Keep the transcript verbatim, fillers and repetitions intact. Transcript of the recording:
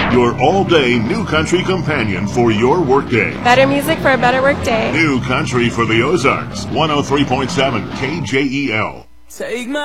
Your all-day New Country companion for your workday. Better music for a better workday. New Country for the Ozarks. one oh three point seven K J E L. Take my